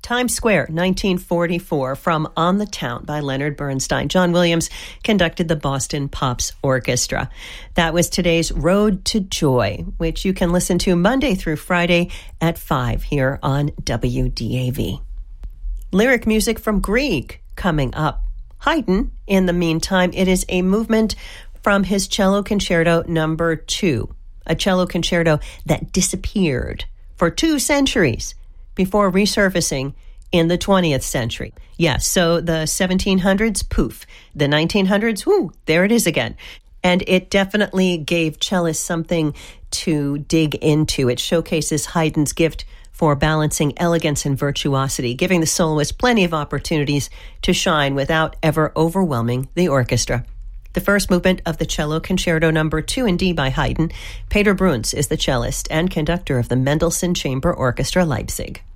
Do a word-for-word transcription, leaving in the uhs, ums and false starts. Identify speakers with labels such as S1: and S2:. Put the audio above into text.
S1: Times Square, nineteen forty-four, from On the Town by Leonard Bernstein. John Williams conducted the Boston Pops Orchestra. That was today's Road to Joy, which you can listen to Monday through Friday at five here on W D A V. Lyric music from Grieg coming up. Haydn, in the meantime, it is a movement from his Cello Concerto number two, a cello concerto that disappeared for two centuries before resurfacing in the twentieth century. Yes, so the seventeen hundreds, poof. The nineteen hundreds, whoo, there it is again. And it definitely gave cellists something to dig into. It showcases Haydn's gift for balancing elegance and virtuosity, giving the soloist plenty of opportunities to shine without ever overwhelming the orchestra. The first movement of the Cello Concerto number two in D by Haydn. Peter Bruns is the cellist and conductor of the Mendelssohn Chamber Orchestra, Leipzig.